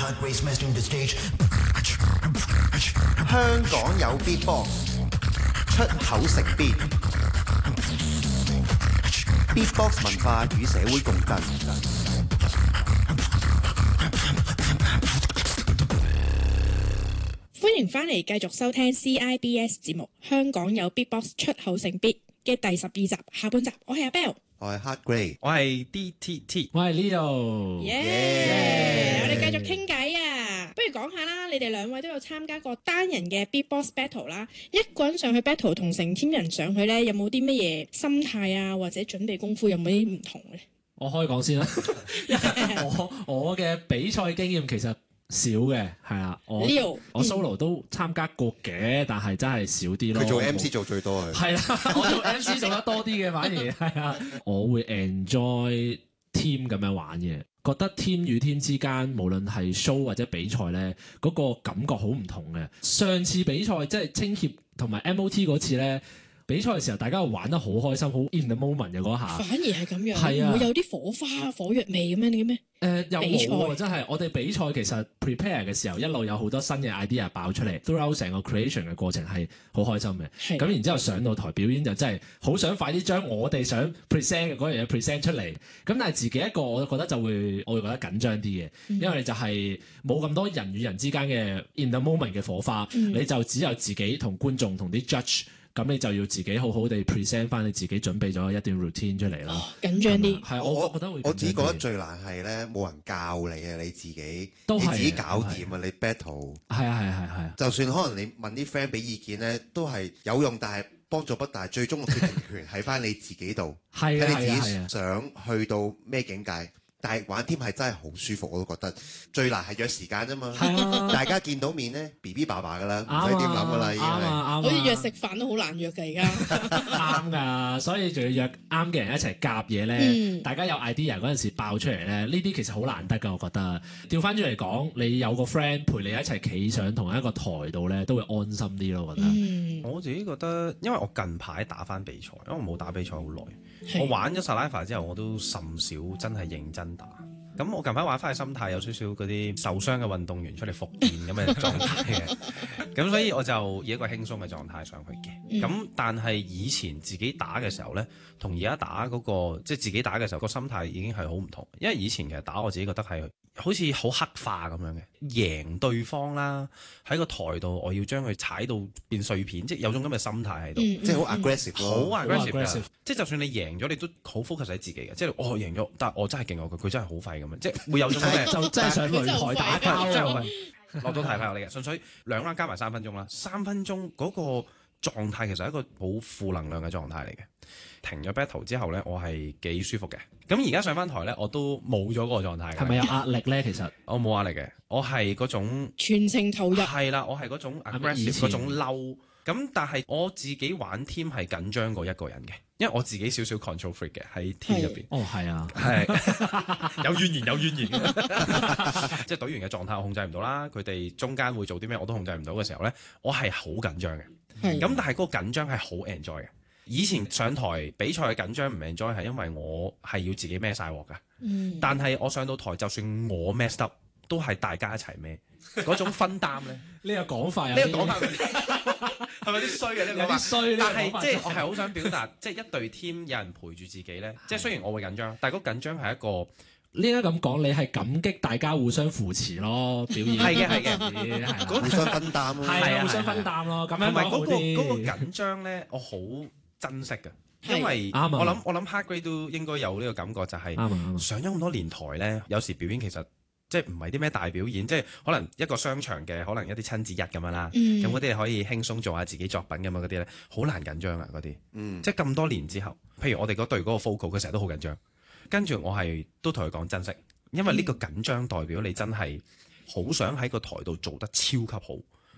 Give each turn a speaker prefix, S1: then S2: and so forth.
S1: 香港有 Beatbox， 出口成邊 Beatbox 文化與社會共振。
S2: 歡迎翻嚟繼續收聽 CIBS 節目《香港有 Beatbox 出口成 Beat》嘅第12集下半集，我係阿 Bell，
S1: 我係 Hard Grey，
S3: 我係 DTT，
S4: 我係 Leo，
S2: 耶！我哋繼續傾偈啊！不如講下啦，你哋兩位都有參加過單人嘅 Beatbox Battle 啦，一個人上去 Battle 同成 team 人上去咧，有冇啲乜嘢心態啊，或者準備功夫有冇啲唔同咧？
S4: 我可以講先啦，我嘅比賽經驗其實少嘅，係啦，我 solo 都參加過嘅，但係真係少啲咯。
S1: 佢做 MC 做最多嘅，
S4: 係啦，我做 MC 做得多啲嘅，反而係啊，我會 enjoy team 咁樣玩嘅，覺得 team 與 team 之間，無論係 show 或者比賽咧，嗰個感覺好唔同嘅。上次比賽即係青協同埋 MOT 嗰次咧。比賽嘅時候，大家玩得好開心，好 in the moment 嘅嗰下。
S2: 反而係咁樣，
S4: 係啊，
S2: 會有啲火花、火藥味咁樣嘅咩？
S4: 又冇啊！真係我哋比賽其實 prepare 嘅時候，一路有好多新嘅 idea 爆出嚟 ，throughout 成個 creation 嘅過程係好開心嘅。咁然之後上到台表演就真係好想快啲將我哋想 present 嘅嗰樣嘢 present 出嚟。咁但係自己一個，我覺得我會覺得緊張啲嘅，因為就係冇咁多人與人之間嘅 in the moment 嘅火花，你就只有自己同觀眾同啲 judge。咁你就要自己好好地 present 翻你自己準備咗一段 routine 出嚟咯，
S2: 緊張啲。
S4: 係我覺得會。
S1: 我自己覺得最難係咧，冇人教你啊，你自己
S4: 都係
S1: 你自己搞掂啊，你 battle。
S4: 係啊。
S1: 就算可能你問啲 friend 俾意見咧，都係有用，但係幫助不大。最終嘅決定權喺翻你自己度，睇你自己想去到咩境界。但係玩 team 係真係好舒服，我都覺得最難係約時間啫嘛。大家見到面咧，BB 爸爸噶啦，唔使點諗噶啦，已經係。
S2: 好似約食飯都好難約㗎而家。
S4: 啱㗎，所以仲要約啱嘅人一齊夾嘢咧。大家有 idea 嗰陣時爆出嚟咧，呢啲其實好難得㗎，我覺得。調翻轉嚟講，你有個 friend 陪你一齊企上同一個台度咧，都會安心啲咯，我覺得。
S3: 我自己覺得，因為我近排打翻比賽，因為我冇打比賽好耐。我玩咗 Saliva 之後，我都甚少真係認真打。咁我近排玩翻嘅心態有少少嗰啲受傷嘅運動員出嚟復健咁嘅狀態嘅。咁所以我就以一個輕鬆嘅狀態上去嘅。咁但係以前自己打嘅時候呢，同而家打嗰個即係自己打嘅時候個心態已經係好唔同。因為以前其實打我自己覺得係好似好黑化咁樣嘅，贏對方啦，喺個台度我要將佢踩到變碎片，即係有種咁嘅心態喺度，
S1: 即係好 aggressive，
S3: 好 aggressive。即係就算你贏咗，你都好 focus 喺自己嘅，即係我贏咗，但係我真係勁過佢，佢真係好廢咁樣，即係會有種咩
S4: 就真係上擂台打交咯，
S3: 落到台派我嚟嘅，純粹2 round加埋3分鐘啦，3分鐘嗰個狀態其實係一個好負能量嘅狀態嚟嘅。停咗 battle 之後咧，我係幾舒服嘅。咁而家上翻台咧，我都冇咗嗰個狀態。
S4: 係咪有壓力咧？其實
S3: 我冇壓力嘅，我係嗰種
S2: 全程投入。
S3: 係啦，我係嗰種 aggressive 嗰種嬲。咁但係我自己玩 team 係緊張過一個人嘅，因為我自己少少 control freak 嘅喺 team 入邊。
S4: 哦，係啊，
S3: 係有怨言，即係隊員嘅狀態我控制唔到啦，佢哋中間會做啲咩我都控制唔到嘅時候咧，我係好緊張嘅。咁但係嗰個緊張係好 enjoy 嘅。以前上台比賽嘅緊張唔 enjoy 係因為我係要自己孭晒鑊㗎。但係我上到台就算我 messed up 都係大家一齊孭嗰種分擔咧。
S4: 呢個講法，
S3: 呢個講法係咪啲衰嘅？有啲衰。但係即係我係好想表達，即係一隊 team 有人陪住自己咧。即係雖然我會緊張，但係嗰緊張係一個。
S4: 應該咁講，你係感激大家互相扶持咯，表演
S3: 係嘅，
S1: 互相分擔咯，
S4: 係啊，互相分擔咯，咁樣
S3: 同埋嗰個緊張咧，我好珍惜嘅，因為我諗 Hard Grey 都應該有呢個感覺，就係上咗咁多年台咧，有時表演其實即係唔係啲咩大表演，即係可能一個商場嘅，可能一啲親子日咁樣啦，咁嗰啲可以輕鬆做下自己作品咁樣嗰啲咧，好難緊張啊嗰啲，即係咁多年之後，譬如我哋嗰隊嗰個 Focal， 佢成日都好緊張。跟住我係都同佢講珍惜，因為呢個緊張代表你真係好想喺個台度做得超級好，